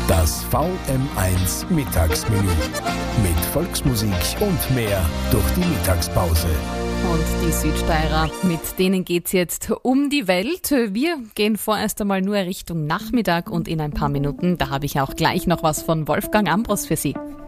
Das VM1 Mittagsmenü. Mit Volksmusik und mehr durch die Mittagspause. Und die Südsteirer, mit denen geht's jetzt um die Welt. Wir gehen vorerst einmal nur Richtung Nachmittag und in ein paar Minuten, da habe ich auch gleich noch was von Wolfgang Ambros für Sie.